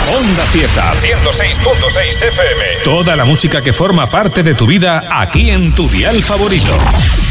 Onda Cieza, 106.6 FM. Toda la música que forma parte de tu vida aquí en tu dial favorito.